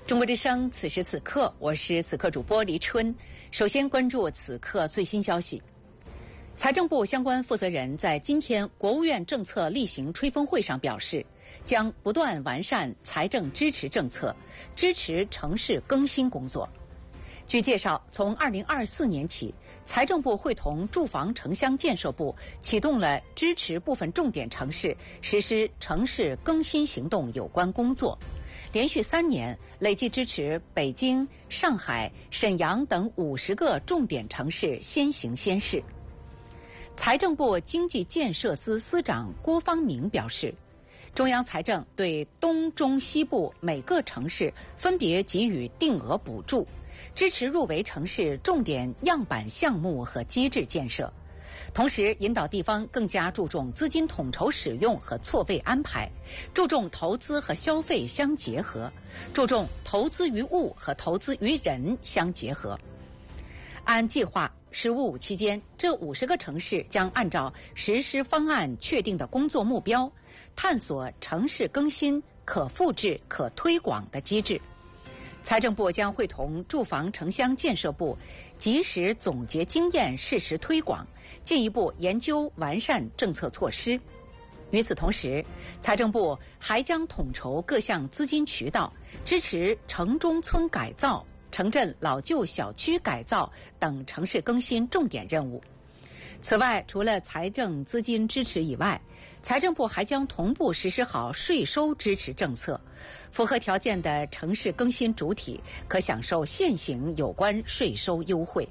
中国之声，此时此刻，我是此刻主播黎春。首先关注此刻最新消息。财政部相关负责人在今天国务院政策例行吹风会上表示，将不断完善财政支持政策，支持城市更新工作。据介绍，从2024年起，财政部会同住房城乡建设部启动了支持部分重点城市实施城市更新行动有关工作。连续3年，累计支持北京、上海、沈阳等50个重点城市先行先试。财政部经济建设司司长郭方明表示，中央财政对东中西部每个城市分别给予定额补助，支持入围城市重点样板项目和机制建设，同时引导地方更加注重资金统筹使用和错位安排，注重投资和消费相结合，注重投资于物和投资于人相结合。按计划，十五期间，这50个城市将按照实施方案确定的工作目标，探索城市更新可复制、可推广的机制。财政部将会同住房城乡建设部及时总结经验，适时推广，进一步研究完善政策措施。与此同时，财政部还将统筹各项资金渠道，支持城中村改造、城镇老旧小区改造等城市更新重点任务。此外，除了财政资金支持以外，财政部还将同步实施好税收支持政策，符合条件的城市更新主体可享受现行有关税收优惠。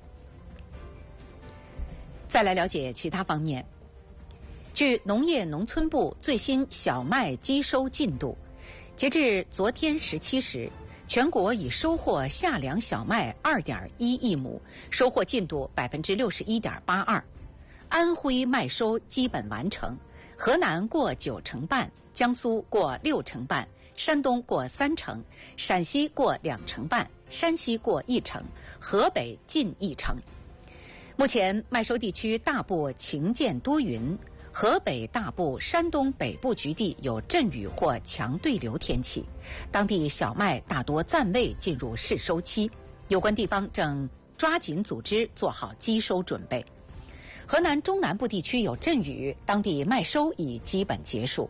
再来了解其他方面。据农业农村部最新小麦机收进度，截至昨天17时，全国已收获夏粮小麦2.1亿亩，收获进度61.82%。安徽麦收基本完成，河南过90%半，江苏过60%半，山东过30%，陕西过2%半，山西过1%，河北近1%。目前麦收地区大部晴见多云，河北大部、山东北部局地有阵雨或强对流天气，当地小麦大多暂未进入试收期，有关地方正抓紧组织做好机收准备。河南中南部地区有阵雨，当地麦收已基本结束。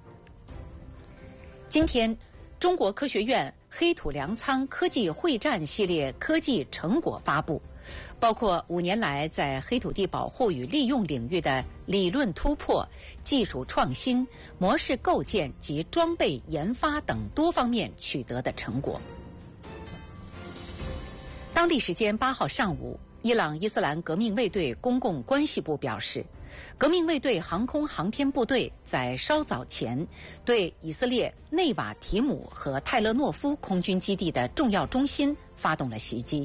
今天，中国科学院黑土粮仓科技会战系列科技成果发布，包括5年来在黑土地保护与利用领域的理论突破、技术创新、模式构建及装备研发等多方面取得的成果。当地时间8号上午，伊朗伊斯兰革命卫队公共关系部表示，革命卫队航空航天部队在稍早前对以色列内瓦提姆和泰勒诺夫空军基地的重要中心发动了袭击。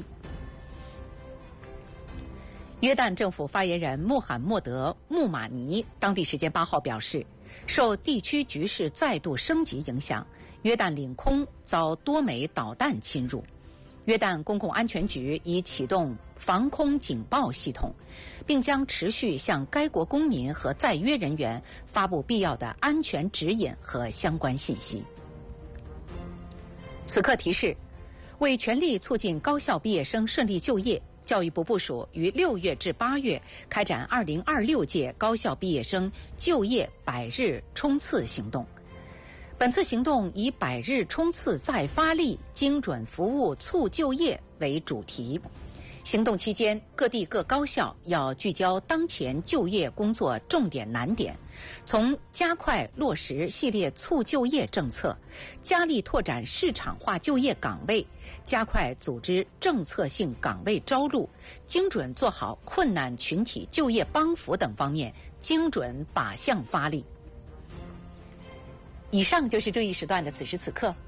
约旦政府发言人穆罕默德·穆马尼当地时间8号表示，受地区局势再度升级影响，约旦领空遭多枚导弹侵入。约旦公共安全局已启动防空警报系统，并将持续向该国公民和在约人员发布必要的安全指引和相关信息。此刻提示，为全力促进高校毕业生顺利就业，教育部部署于6月至8月开展2026届高校毕业生就业100日冲刺行动。本次行动以100日冲刺再发力、精准服务促就业为主题。行动期间，各地各高校要聚焦当前就业工作重点难点，从加快落实系列促就业政策，加力拓展市场化就业岗位，加快组织政策性岗位招录，精准做好困难群体就业帮扶等方面精准靶向发力。以上就是这一时段的此时此刻，